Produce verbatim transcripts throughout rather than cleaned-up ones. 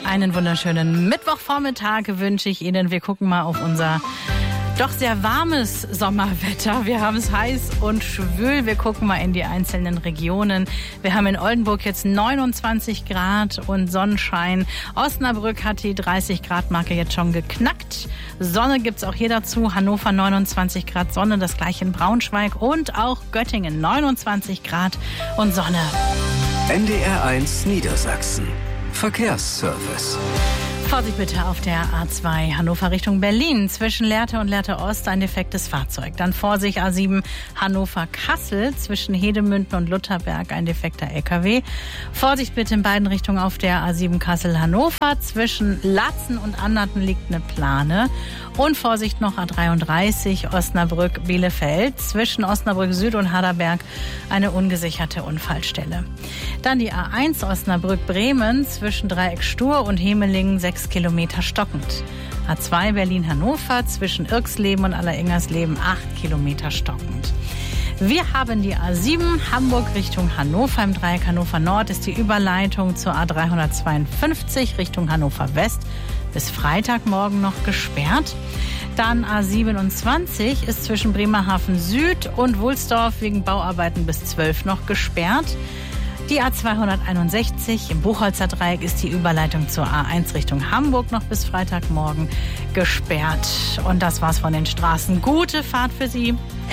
Einen wunderschönen Mittwochvormittag wünsche ich Ihnen. Wir gucken mal auf unser doch sehr warmes Sommerwetter. Wir haben es heiß und schwül. Wir gucken mal in die einzelnen Regionen. Wir haben in Oldenburg jetzt neunundzwanzig Grad und Sonnenschein. Osnabrück hat die dreißig Grad Marke jetzt schon geknackt. Sonne gibt's auch hier dazu. Hannover neunundzwanzig Grad Sonne, das gleiche in Braunschweig und auch Göttingen neunundzwanzig Grad und Sonne. N D R eins Niedersachsen. Verkehrsservice. Vorsicht bitte auf der A zwei Hannover Richtung Berlin. Zwischen Lehrte und Lehrte Ost ein defektes Fahrzeug. Dann Vorsicht A sieben Hannover-Kassel. Zwischen Hedemünden und Lutherberg ein defekter L K W. Vorsicht bitte in beiden Richtungen auf der A sieben Kassel-Hannover. Zwischen Latzen und Annaten liegt eine Plane. Und Vorsicht noch A dreiunddreißig Osnabrück-Bielefeld. Zwischen Osnabrück Süd und Harderberg eine ungesicherte Unfallstelle. Dann die A eins Osnabrück-Bremen. Zwischen Dreieck Stur und Hemelingen sechs Kilometer stockend. A zwei Berlin-Hannover zwischen Irxleben und Allerengersleben acht Kilometer stockend. Wir haben die A sieben Hamburg Richtung Hannover. Im Dreieck Hannover Nord ist die Überleitung zur A dreihundertzweiundfünfzig Richtung Hannover West bis Freitagmorgen noch gesperrt. Dann A siebenundzwanzig ist zwischen Bremerhaven Süd und Wulsdorf wegen Bauarbeiten bis zwölf noch gesperrt. Die A zweihunderteinundsechzig im Buchholzer Dreieck ist die Überleitung zur A eins Richtung Hamburg noch bis Freitagmorgen gesperrt. Und das war's von den Straßen. Gute Fahrt für Sie.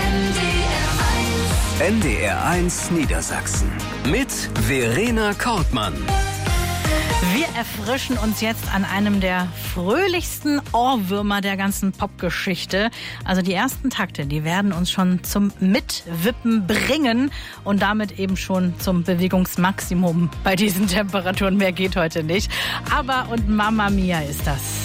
N D R eins Niedersachsen mit Verena Kortmann. Wir erfrischen uns jetzt an einem der fröhlichsten Ohrwürmer der ganzen Popgeschichte. Also die ersten Takte, die werden uns schon zum Mitwippen bringen und damit eben schon zum Bewegungsmaximum bei diesen Temperaturen. Mehr geht heute nicht. Aber und Mamma Mia ist das.